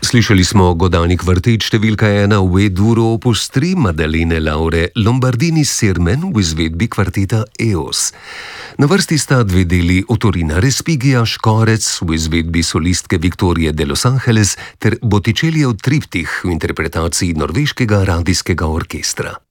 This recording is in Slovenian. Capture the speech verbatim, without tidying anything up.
Slišali smo godalni kvartet številka ena v E-duru opus tri Maddalene Laure Lombardini Sirmen v izvedbi kvarteta E O S. Na vrsti sta dve deli Otorina Respigija Škorec v izvedbi solistke Viktorije de Los Angeles ter Botticellijev triptih v interpretaciji norveškega radijskega orkestra.